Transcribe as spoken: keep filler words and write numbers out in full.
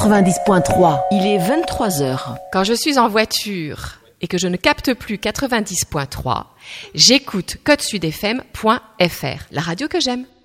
quatre-vingt-dix point trois. Il est vingt-trois heures. Quand je suis en voiture et que je ne capte plus quatre-vingt-dix point trois, j'écoute code sud f m point f r, la radio que j'aime.